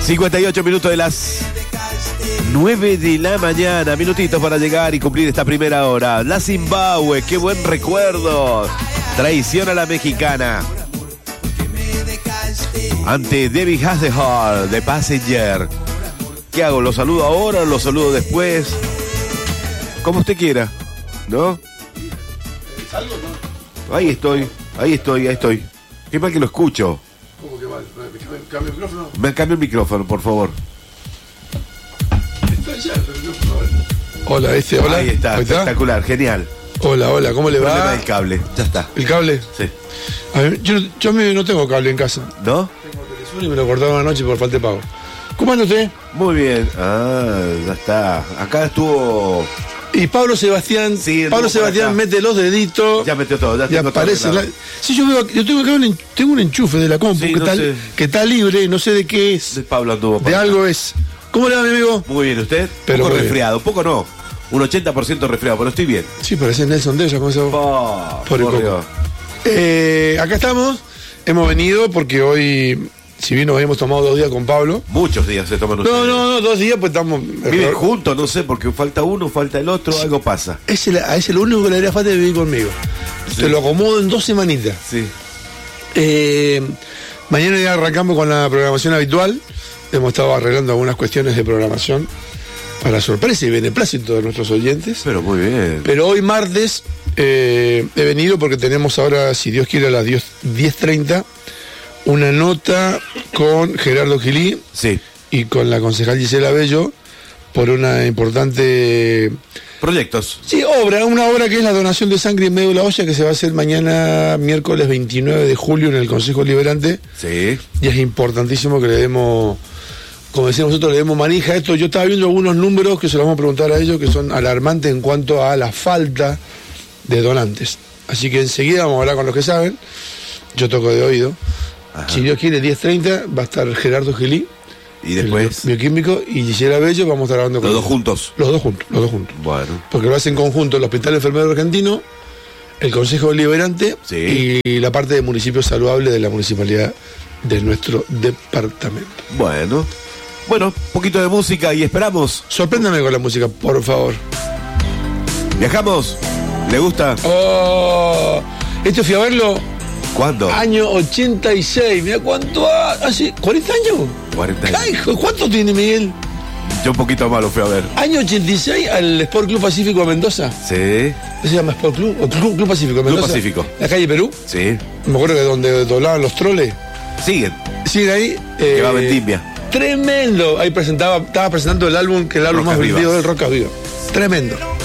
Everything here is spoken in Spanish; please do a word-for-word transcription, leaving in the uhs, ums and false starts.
cincuenta y ocho minutos de las nueve de la mañana, minutitos para llegar y cumplir esta primera hora. La Zimbabue, qué buen recuerdo. Traición a la mexicana. Ante Debbie Hasselhoff de Passenger. ¿Qué hago? ¿Lo saludo ahora o lo saludo después? Como usted quiera, ¿no? Ahí estoy, ahí estoy, ahí estoy. Qué mal que lo escucho. ¿Cómo que mal? ¿Me cambio el micrófono? Me cambio el micrófono, por favor. Está allá el micrófono. Hola, este, hola. Ahí está, ¿Ahí está? espectacular, genial. Hola, hola, ¿cómo le Problema va? del cable, ya está. ¿El cable? Sí. A ver, yo, yo me- no tengo cable en casa. ¿No? Tengo Telesur y me lo cortaron anoche por falta de pago. ¿Cómo anda usted? Muy bien. Ah, ya está. Acá estuvo... Y Pablo Sebastián, Sí, Pablo anduvo por Sebastián acá. mete los deditos. Ya metió todo, ya Y tengo todo aparece. arreglado. la- Sí, yo veo, yo tengo acá un, en- tengo un enchufe de la compu Sí, que, no está, sé. que está libre, no sé de qué es. De Pablo anduvo por De acá. algo es. ¿Cómo le va, mi amigo? Muy bien, ¿usted? Pero un poco muy bien. resfriado, un poco no. Un ochenta por ciento resfriado, pero estoy bien. Sí, parece Nelson Della con eso. Oh, Pobre por Coco. Dios. Eh, acá estamos, hemos venido porque hoy, si bien nos habíamos tomado dos días con Pablo. Muchos días se toman No, ustedes. no, no, dos días pues estamos. Viven juntos, no sé, porque falta uno, falta el otro, algo pasa. Ese, a ese lo único que le haría falta es vivir conmigo. Sí. Te lo acomodo en dos semanitas. Sí. Eh, mañana ya arrancamos con la programación habitual. Hemos estado arreglando algunas cuestiones de programación para sorpresa y beneplácito de nuestros oyentes. Pero muy bien. Pero hoy martes eh, he venido porque tenemos ahora, si Dios quiere, a las diez treinta, una nota con Gerardo Gilí Sí. y con la concejal Gisela Bello por una importante, Proyectos. sí, obra, una obra que es la donación de sangre en medio de la olla, que se va a hacer mañana miércoles veintinueve de julio en el Consejo Liberante, Sí. y es importantísimo que le demos, como decíamos nosotros, le demos manija a esto. Yo estaba viendo algunos números que se los vamos a preguntar a ellos, que son alarmantes en cuanto a la falta de donantes. Así que enseguida vamos a hablar con los que saben. Yo toco de oído. Ajá. Si Dios quiere, diez treinta va a estar Gerardo Gilí, Y después, el bioquímico, y Gisela Bello. Vamos a estar hablando con los dos juntos. Los dos juntos, los dos juntos. Bueno. Porque lo hacen en conjunto el Hospital Enfermero Argentino, el Consejo Liberante, Sí. y la parte de municipio saludable de la municipalidad de nuestro departamento. Bueno. Bueno, poquito de música y esperamos. Sorpréndame con la música, por favor. ¿Viajamos? ¿Le gusta? Oh, esto fui a verlo ¿Cuándo? año ochenta y seis. Mira cuánto ha- hace. ¿cuarenta años? cuarenta Ay, años. hijo, ¿cuánto tiene Miguel? Yo un poquito más lo fui a ver. Año ochenta y seis al Sport Club Pacífico de Mendoza. Sí. ¿Qué se llama Sport Club? ¿O Club, Club Pacífico de Club Mendoza? Pacífico. La calle Perú. Sí. Me acuerdo que donde doblaban los troles. Siguen. Siguen ahí. eh, Que va a Vendimia. Tremendo. Ahí presentaba, estaba presentando el álbum, que el álbum Rocas más vendido Vivas. del Rocas Viva. Tremendo.